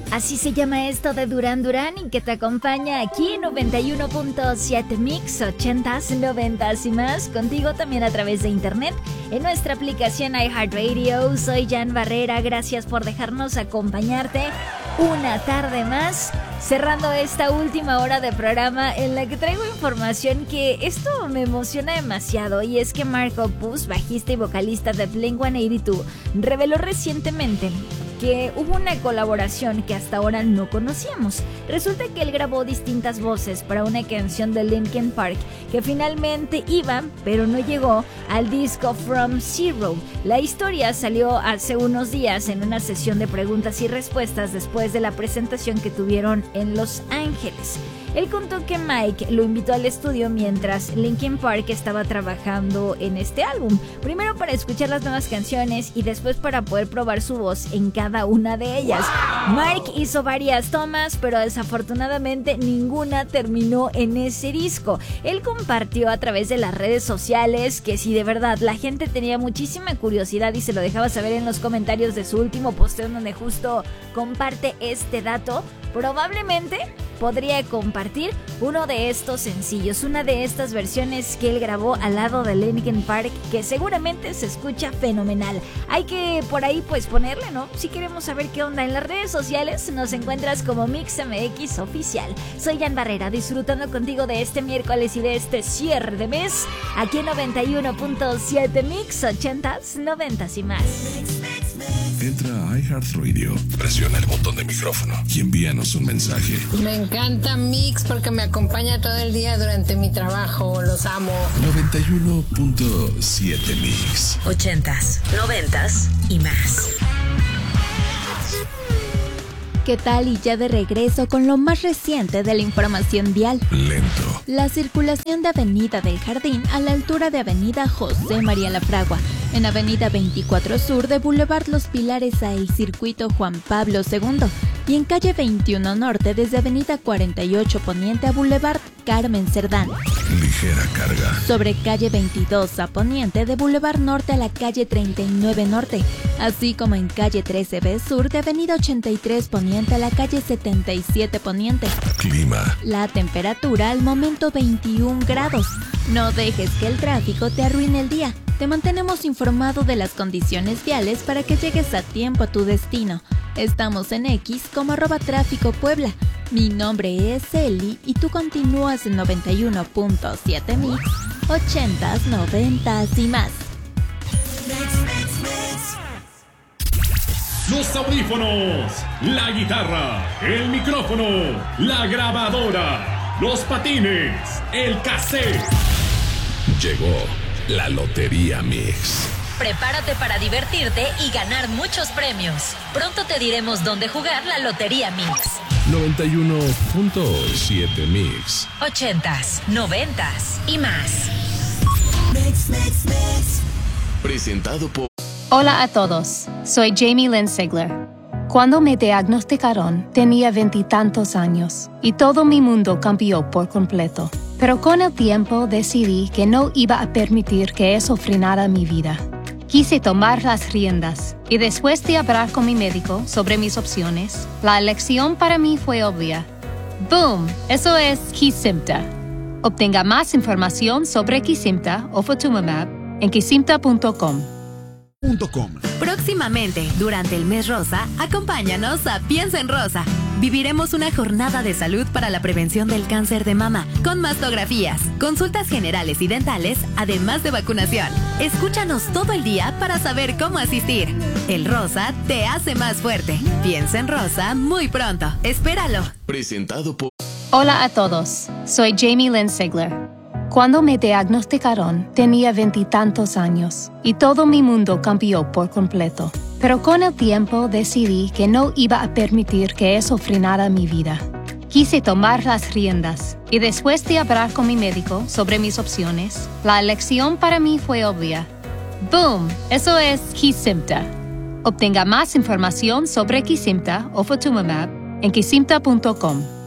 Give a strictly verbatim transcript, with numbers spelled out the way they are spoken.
Así se llama esto de Duran Duran y que te acompaña aquí en noventa y uno punto siete Mix, ochentas, noventas y más, contigo también a través de internet en nuestra aplicación iHeartRadio. Soy Jan Barrera, gracias por dejarnos acompañarte una tarde más, cerrando esta última hora de programa en la que traigo información que esto me emociona demasiado, y es que Mark Hoppus, bajista y vocalista de Blink ciento ochenta y dos, reveló recientemente que hubo una colaboración que hasta ahora no conocíamos. Resulta que él grabó distintas voces para una canción de Linkin Park que finalmente iba, pero no llegó, al disco From Zero. La historia salió hace unos días en una sesión de preguntas y respuestas después de la presentación que tuvieron en Los Ángeles. Él contó que Mike lo invitó al estudio mientras Linkin Park estaba trabajando en este álbum, primero para escuchar las nuevas canciones y después para poder probar su voz en cada una de ellas. Mike hizo varias tomas, pero desafortunadamente ninguna terminó en ese disco. Él compartió a través de las redes sociales que si de verdad la gente tenía muchísima curiosidad, y se lo dejaba saber en los comentarios de su último posteo donde justo comparte este dato, probablemente podría compartir uno de estos sencillos, una de estas versiones que él grabó al lado de Linkin Park, que seguramente se escucha fenomenal. Hay que por ahí pues ponerle, ¿no? Si queremos saber qué onda. En las redes sociales nos encuentras como MixMX Oficial. Soy Jan Barrera, disfrutando contigo de este miércoles y de este cierre de mes, aquí en noventa y uno punto siete Mix, ochentas, noventas y más. Entra a iHeartRadio, presiona el botón de micrófono y envíanos un mensaje. Me encanta Mix porque me acompaña todo el día durante mi trabajo. Los amo. noventa y uno punto siete Mix. Ochentas, noventas y más. ¿Qué tal? Y ya de regreso con lo más reciente de la información vial. Lento. La circulación de Avenida del Jardín a la altura de Avenida José María Lafragua, en Avenida veinticuatro Sur de Boulevard Los Pilares a el Circuito Juan Pablo segundo, y en Calle veintiuno Norte desde Avenida cuarenta y ocho Poniente a Boulevard Carmen Cerdán. Ligera carga. Sobre Calle veintidós a Poniente de Boulevard Norte a la Calle treinta y nueve Norte, así como en Calle trece B Sur de Avenida ochenta y tres Poniente a la Calle setenta y siete Poniente. Clima. La temperatura al momento veintiún grados. No dejes que el tráfico te arruine el día. Te mantenemos informado de las condiciones viales para que llegues a tiempo a tu destino. Estamos en X como arroba tráfico Puebla. Mi nombre es Eli y tú continúas en noventa y uno punto siete Mix, ochentas, noventas y más. Los audífonos, la guitarra, el micrófono, la grabadora, los patines, el cassette. Llegó la Lotería Mix. Prepárate para divertirte y ganar muchos premios. Pronto te diremos dónde jugar la Lotería Mix. noventa y uno punto siete Mix. Ochentas, noventas y más. Mix, mix, mix. Presentado por... Hola a todos, soy Jamie Lynn Sigler. Cuando me diagnosticaron, tenía veintitantos años y todo mi mundo cambió por completo. Pero con el tiempo decidí que no iba a permitir que eso frenara mi vida. Quise tomar las riendas y después de hablar con mi médico sobre mis opciones, la elección para mí fue obvia. ¡Boom! Eso es Kesimpta. Obtenga más información sobre Kesimpta o Ofatumumab en kesimpta punto com. Próximamente, durante el mes rosa, acompáñanos a Piensa en Rosa. Viviremos una jornada de salud para la prevención del cáncer de mama, con mastografías, consultas generales y dentales, además de vacunación. Escúchanos todo el día para saber cómo asistir. El rosa te hace más fuerte. Piensa en Rosa muy pronto. Espéralo. Presentado por... Hola a todos, soy Jamie Lynn Sigler. Cuando me diagnosticaron, tenía veintitantos años y todo mi mundo cambió por completo. Pero con el tiempo decidí que no iba a permitir que eso frenara mi vida. Quise tomar las riendas y después de hablar con mi médico sobre mis opciones, la elección para mí fue obvia. ¡Boom! Eso es Kesimpta. Obtenga más información sobre Kesimpta o Ofatumumab en kesimpta punto com.